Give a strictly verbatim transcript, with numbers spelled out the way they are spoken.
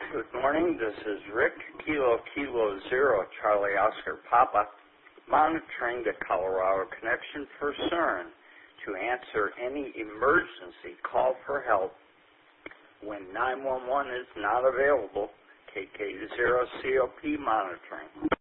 Good morning. This is Rick, Kilo Kilo Zero, Charlie Oscar Papa, monitoring the Colorado Connection for CERN to answer any emergency call for help when nine one one is not available. K K zero C O P monitoring.